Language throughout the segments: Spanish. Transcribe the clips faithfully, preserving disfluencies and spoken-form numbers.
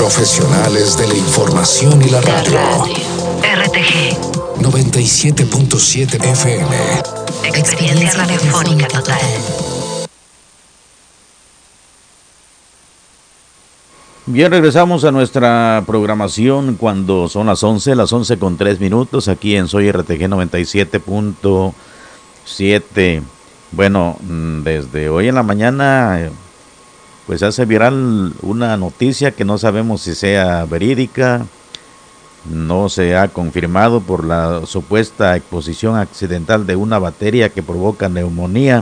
Profesionales de la información y la radio. radio. R T G noventa y siete punto siete F M. Experiencia radiofónica total. Bien, regresamos a nuestra programación cuando son las once, las once con tres minutos, aquí en Soy R T G noventa y siete punto siete. Bueno, desde hoy en la mañana pues hace viral una noticia que no sabemos si sea verídica, no se ha confirmado por la supuesta exposición accidental de una bacteria que provoca neumonía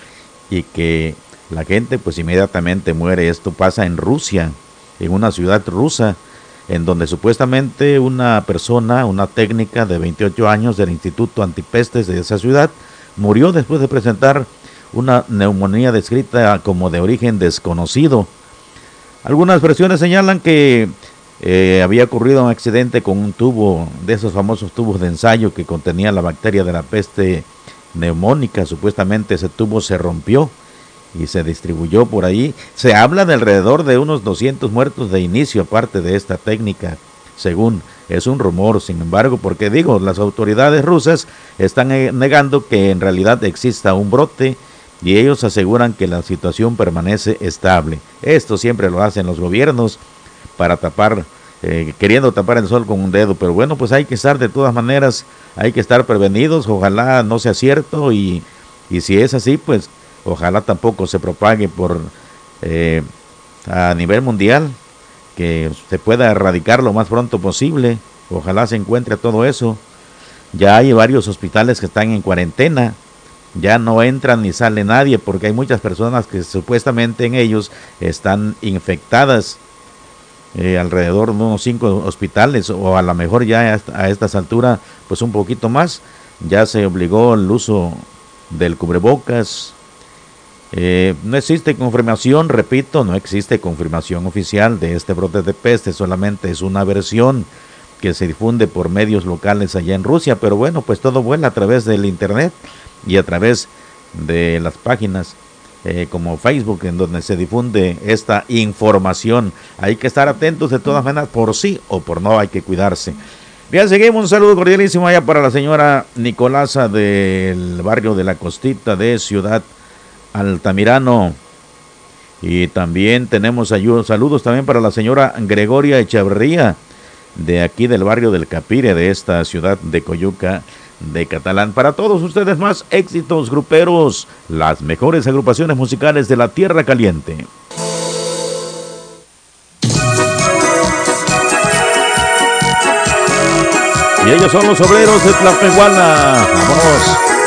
y que la gente pues inmediatamente muere. Esto pasa en Rusia, en una ciudad rusa, en donde supuestamente una persona, una técnica de veintiocho años del Instituto Antipestes de esa ciudad, murió después de presentar una neumonía descrita como de origen desconocido. Algunas versiones señalan que eh, había ocurrido un accidente con un tubo, de esos famosos tubos de ensayo que contenía la bacteria de la peste neumónica. Supuestamente ese tubo se rompió y se distribuyó por ahí. Se habla de alrededor de unos doscientos muertos de inicio, aparte de esta técnica, según es un rumor. Sin embargo, porque digo, las autoridades rusas están negando que en realidad exista un brote y ellos aseguran que la situación permanece estable. Esto siempre lo hacen los gobiernos para tapar, eh, queriendo tapar el sol con un dedo, pero bueno, pues hay que estar de todas maneras, hay que estar prevenidos. Ojalá no sea cierto y, y si es así, pues ojalá tampoco se propague por eh, a nivel mundial, que se pueda erradicar lo más pronto posible. Ojalá se encuentre todo eso. Ya hay varios hospitales que están en cuarentena, ya no entran ni sale nadie porque hay muchas personas que supuestamente en ellos están infectadas. Eh, alrededor de unos cinco hospitales, o a lo mejor ya a estas alturas pues un poquito más. Ya se obligó el uso del cubrebocas. Eh, no existe confirmación, repito, no existe confirmación oficial de este brote de peste, solamente es una versión que se difunde por medios locales allá en Rusia, pero bueno, pues todo vuela a través del internet y a través de las páginas eh, como Facebook, en donde se difunde esta información. Hay que estar atentos de todas maneras, por sí o por no, hay que cuidarse. Bien, seguimos. Un saludo cordialísimo allá para la señora Nicolasa del barrio de La Costita de Ciudad Altamirano. Y también tenemos ayuda, saludos también para la señora Gregoria Echeverría, de aquí del barrio del Capire, de esta ciudad de Coyuca de Catalán. Para todos ustedes, más éxitos gruperos, las mejores agrupaciones musicales de la Tierra Caliente. Y ellos son los obreros de Tlapehuana. ¡Vámonos!